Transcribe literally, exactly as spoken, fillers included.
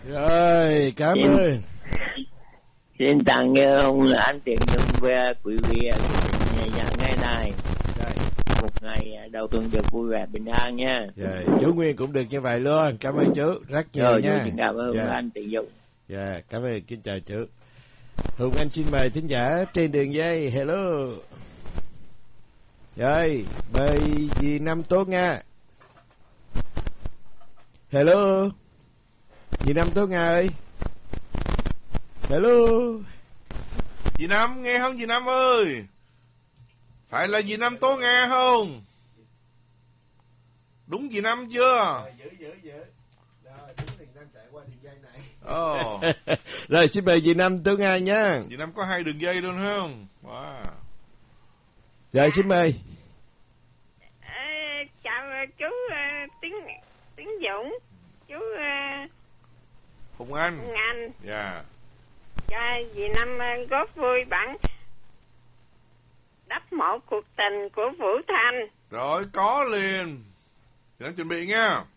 Rồi, cảm Xin- ơn. Xin tặng ờ, ông anh Tiền Nhung về quý vị ờ, nhà nhà ngày này. Rồi, Một ngày ờ, đầu tuần được vui vẻ bình an nha. rồi, chú Nguyên cũng được như vậy luôn. Cảm ơn chú rất nhiều Rồi, nha. xin cảm ơn Dạ. anh Tiền Nhung. Dạ, cảm ơn, kính chào chú. Hùng Anh xin mời thính giả trên đường dây. Hello. Rồi, mời dì Năm Tốt Nga. Hello. Dì Năm Tốt Nga ơi. Hello. Dì Năm nghe không dì Năm ơi? Phải là dì Năm Tố Nga không? Đúng dì Năm chưa? Giữ, giữ, giữ. Rồi, chú Đình đang chạy qua đường dây này. Ồ, Rồi, xin mời dì Năm Tốt Nga nha. dì Năm có hai đường dây luôn không? Wow. Rồi, xin mời. Ờ, chào ờ, chú ờ, Tiến Tiến Dũng, chú uh, Hùng Anh. Hùng Anh, Dạ. cho dì Năm ờ, góp vui bản đắp mộ cuộc tình của Vũ Thanh. Rồi có liền. Dì Năm chuẩn bị nha.